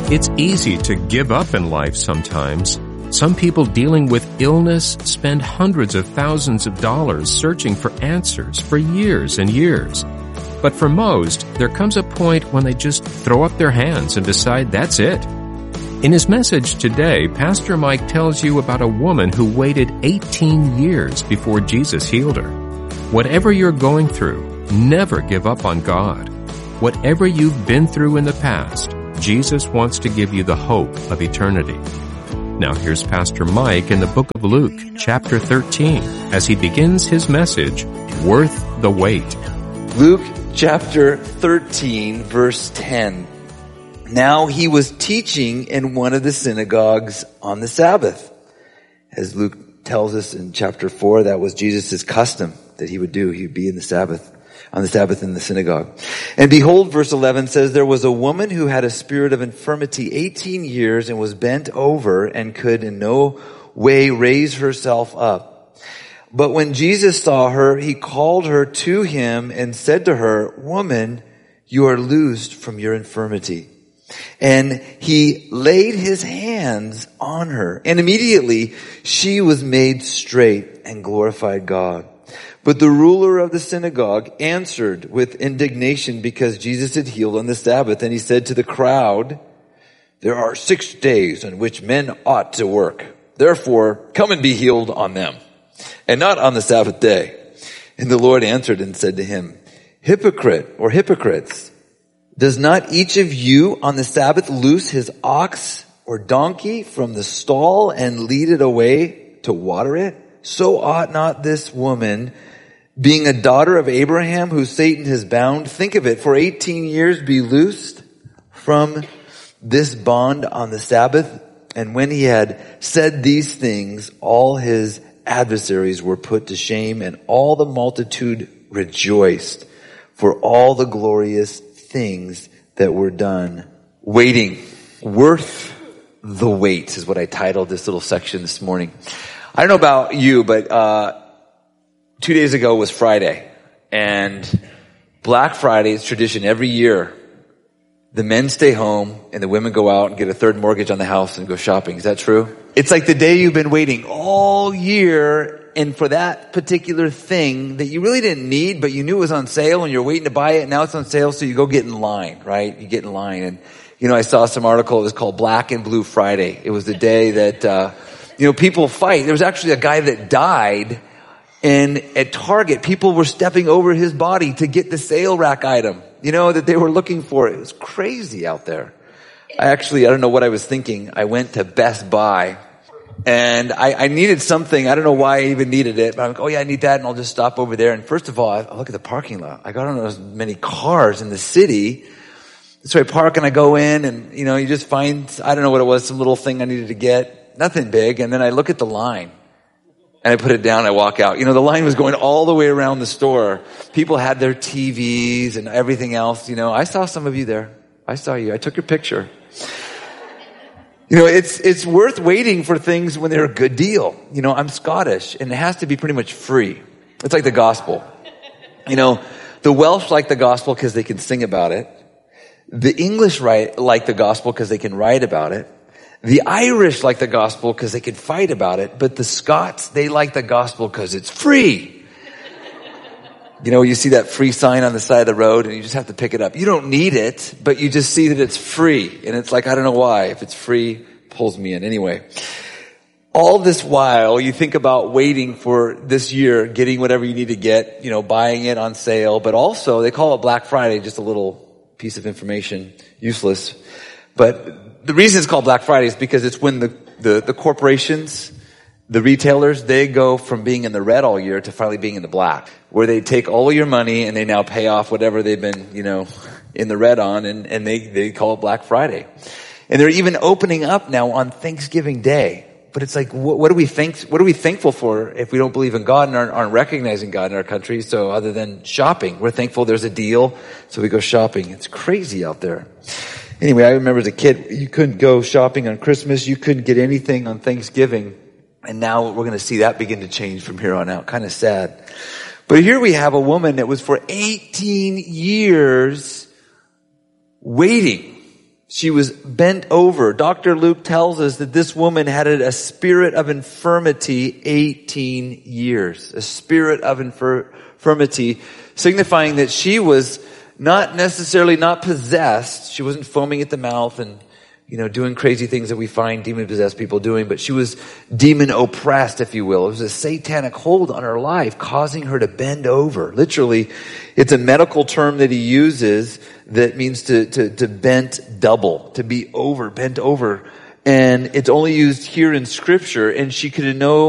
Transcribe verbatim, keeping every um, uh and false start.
It's easy to give up in life sometimes. Some people dealing with illness spend hundreds of thousands of dollars searching for answers for years and years. But for most, there comes a point when they just throw up their hands and decide that's it. In his message today, Pastor Mike tells you about a woman who waited eighteen years before Jesus healed her. Whatever you're going through, never give up on God. Whatever you've been through in the past, Jesus wants to give you the hope of eternity. Now here's Pastor Mike in the book of Luke, chapter thirteen, as he begins his message, Worth the Wait. Luke chapter thirteen, verse ten. Now he was teaching in one of the synagogues on the Sabbath. As Luke tells us in chapter four, that was Jesus' custom that he would do. He would be in the Sabbath, on the Sabbath in the synagogue. And behold, verse eleven says, there was a woman who had a spirit of infirmity eighteen years and was bent over and could in no way raise herself up. But when Jesus saw her, he called her to him and said to her, woman, you are loosed from your infirmity. And he laid his hands on her, and immediately she was made straight and glorified God. But the ruler of the synagogue answered with indignation because Jesus had healed on the Sabbath, and he said to the crowd, there are six days on which men ought to work. Therefore, come and be healed on them, and not on the Sabbath day. And the Lord answered and said to him, hypocrite or hypocrites, does not each of you on the Sabbath loose his ox or donkey from the stall and lead it away to water it? So ought not this woman, being a daughter of Abraham, who Satan has bound, think of it, for eighteen years be loosed from this bond on the Sabbath? And when he had said these things, all his adversaries were put to shame, and all the multitude rejoiced for all the glorious things that were done. Waiting. Worth the wait is what I titled this little section this morning. I don't know about you, but uh two days ago was Friday. And Black Friday is tradition every year. The men stay home and the women go out and get a third mortgage on the house and go shopping. Is that true? It's like the day you've been waiting all year, and for that particular thing that you really didn't need, but you knew it was on sale and you're waiting to buy it, and now it's on sale, so you go get in line, right? You get in line. And, you know, I saw some article, it was called Black and Blue Friday. It was the day that, uh, you know, people fight. There was actually a guy that died, and at Target, people were stepping over his body to get the sale rack item, you know, that they were looking for. It was crazy out there. I actually, I don't know what I was thinking. I went to Best Buy, and I, I needed something. I don't know why I even needed it, but I'm like, oh yeah, I need that, and I'll just stop over there. And first of all, I, I look at the parking lot. I don't know as many cars in the city. So I park and I go in, and, you know, you just find, I don't know what it was, some little thing I needed to get. Nothing big. And then I look at the line, and I put it down, I walk out. You know, the line was going all the way around the store. People had their T Vs and everything else, you know. I saw some of you there. I saw you. I took your picture. You know, it's, it's worth waiting for things when they're a good deal. You know, I'm Scottish, and it has to be pretty much free. It's like the gospel. You know, the Welsh like the gospel because they can sing about it. The English write, like the gospel because they can write about it. The Irish like the gospel because they can fight about it. But the Scots, they like the gospel because it's free. You know, you see that free sign on the side of the road and you just have to pick it up. You don't need it, but you just see that it's free. And it's like, I don't know why. If it's free, it pulls me in. Anyway, all this while you think about waiting for this year, getting whatever you need to get, you know, buying it on sale. But also, they call it Black Friday, just a little piece of information, useless. But the reason it's called Black Friday is because it's when the, the, the corporations, the retailers, they go from being in the red all year to finally being in the black, where they take all of your money and they now pay off whatever they've been, you know, in the red on, and, and they, they call it Black Friday. And they're even opening up now on Thanksgiving Day. But it's like, what, what do we think, what are we thankful for if we don't believe in God and aren't, aren't recognizing God in our country? So other than shopping, we're thankful there's a deal, so we go shopping. It's crazy out there. Anyway, I remember as a kid, you couldn't go shopping on Christmas. You couldn't get anything on Thanksgiving. And now we're going to see that begin to change from here on out. Kind of sad. But here we have a woman that was for eighteen years waiting. She was bent over. Doctor Luke tells us that this woman had a spirit of infirmity eighteen years. A spirit of infirmity, signifying that she was not necessarily not possessed. She wasn't foaming at the mouth and, you know, doing crazy things that we find demon-possessed people doing, but she was demon-oppressed, if you will. It was a satanic hold on her life, causing her to bend over. Literally, it's a medical term that he uses that means to, to, to bent double, to be over, bent over. And it's only used here in Scripture, and she could know